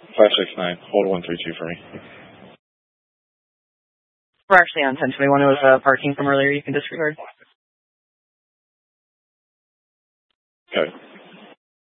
569, hold 132 for me. We're actually on 1021. It was parking from earlier. You can disregard. Okay.